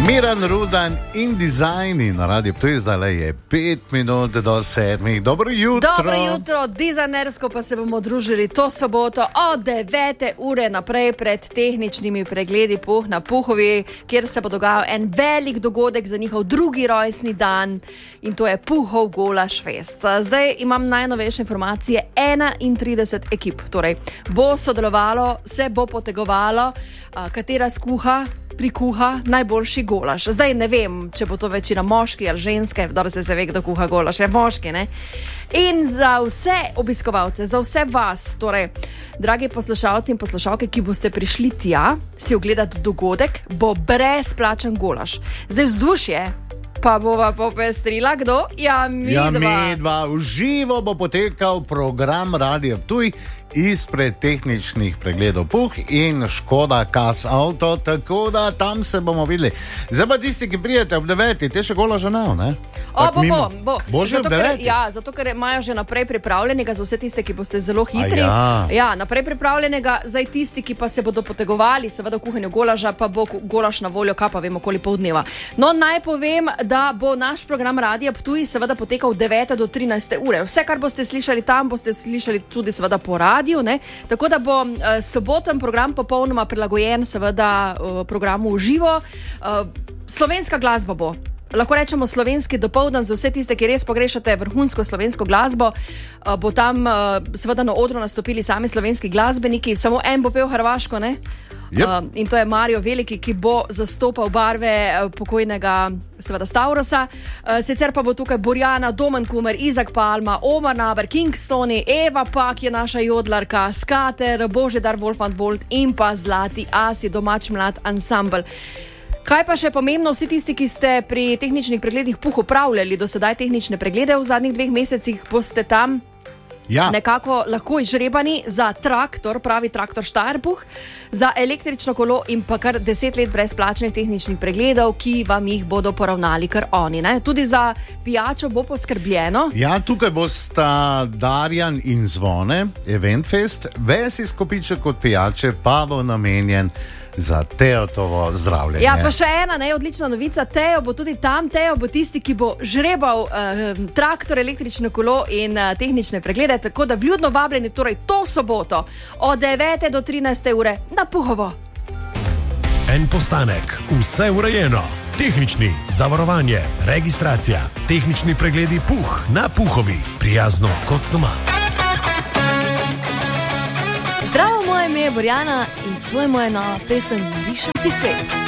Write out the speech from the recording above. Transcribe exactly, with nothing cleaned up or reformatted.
Miran Rudan in Design in na radiju Ptuj, zdaj je pet minut do sedmih. Dobro jutro. Dobro jutro, dizajnersko pa se bomo družili to soboto od devete ure naprej pred tehničnimi pregledi Puh na Puhovi, kjer se bo dogajal en velik dogodek za njihov drugi rojstni dan in to je Puhov Golaš Fest. Zdaj imam najnovejše informacije, enaintrideset ekip, torej bo sodelovalo, se bo potegovalo, katera skuha, prikuha najboljši golaš. Zdaj ne vem, če bo to večina moški ali ženske, da se se ve, kdo kuha golaš, je moški, ne? In za vse obiskovalce, za vse vas, torej, dragi poslušalci in poslušalke, ki boste prišli tja, si ogledati dogodek, bo brezplačen golaš. Zdaj vzdušje pa bova popestrila, kdo? Ja, mi ja, dva. mi dva. V živo bo potekal program Radia Ptuj izpred tehničnih pregledov Puh in Škoda Kas Auto, tako da tam se bomo videli. Zdaj pa tisti, ki prijete ob deveti, te še gola že ne, ne? O, bo, bo, bo. Bo že ob deveti? Ja, zato, ker imajo že naprej pripravljenega za vse tiste, ki boste zelo hitri. Ja. Ja, naprej pripravljenega, zdaj tisti, ki pa se bodo potegovali, seveda v kuhanju golaža, pa bo golaš na voljo, kaj pa vemo, okoli pol dneva. No, naj povem, da bo naš program Radia Ptuj seveda potekal od devete do trinajste ure. Vse, kar boste slišali tam, boste slišali tudi seveda po radiju, ne? Tako da bo uh, soboten program popolnoma prilagojen seveda uh, programu v živo. Uh, slovenska glasba bo. Lahko rečemo slovenski dopoldan za vse tiste, ki res pogrešate vrhunsko slovensko glasbo. Uh, bo tam uh, seveda na odru nastopili sami slovenski glasbeniki, samo en bo pel hrvaško, ne? Yep. Uh, in to je Mario Veliki, ki bo zastopal barve uh, pokojnega seveda Stavrosa. Uh, sicer pa bo tukaj Borjana, Domen Kumer, Izak Palma, Omar Naber, Kingstoni, Eva Pak je naša jodlarka, Skater, Božidar Wolfand Volt in pa Zlati Asi, domač mlad ansambl. Kaj pa še pomembno, vsi tisti, ki ste pri tehničnih pregledih Puh upravljali do sedaj tehnične preglede v zadnjih dveh mesecih, boste tam ja. nekako lahko izžrebani za traktor, pravi traktor Štajerpuh, za električno kolo in pa kar deset let brezplačnih tehničnih pregledov, ki vam jih bodo poravnali kar oni. Ne? Tudi za pijačo bo poskrbljeno. Ja, tukaj bosta Darjan in Zvone, Eventfest, ves izkopiček od pijače pa bo namenjen za Teotovo zdravljenje. Ja, pa še ena ne, odlična novica, Teo bo tudi tam, Teo bo tisti, ki bo žrebal uh, traktor, električno kolo in uh, tehnične preglede, tako da vljudno vabljeni torej to soboto od devete do trinajste ure na Puhovo. En postanek, vse urejeno, tehnični, zavarovanje, registracija, tehnični pregledi Puh na Puhovi, prijazno kot doma. Zdravo, moje ime je Borjana in to je moja nova pesem Narišati svet.